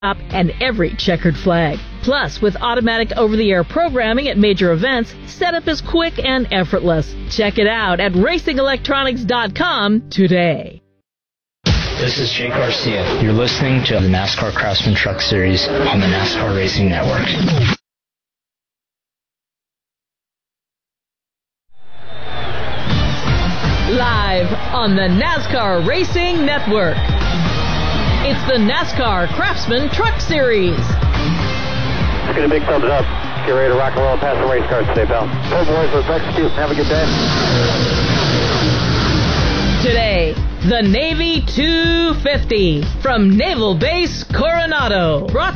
and every checkered flag. Plus, with automatic over-the-air programming at major events, setup is quick and effortless. Check it out at racingelectronics.com today. This is Jake Garcia. You're listening to the NASCAR Craftsman Truck Series on the NASCAR Racing Network. Live on the NASCAR Racing Network, it's the NASCAR Craftsman Truck Series. Let's get a big thumbs up. Get ready to rock and roll past the race cars today, pal. Hey, boys, let's execute. Have a good day. Today, the Navy 250 from Naval Base Coronado. Brought